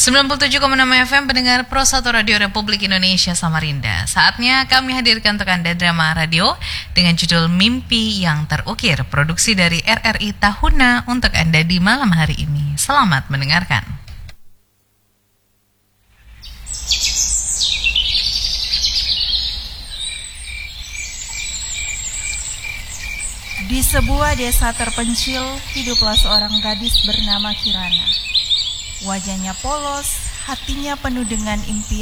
97,6 FM pendengar Pro 1 Radio Republik Indonesia Samarinda. Saatnya kami hadirkan untuk Anda drama radio dengan judul Mimpi yang Terukir, produksi dari RRI Tahuna untuk Anda di malam hari ini. Selamat mendengarkan. Di sebuah desa terpencil, hiduplah seorang gadis bernama Kirana. Wajahnya polos, hatinya penuh dengan impian.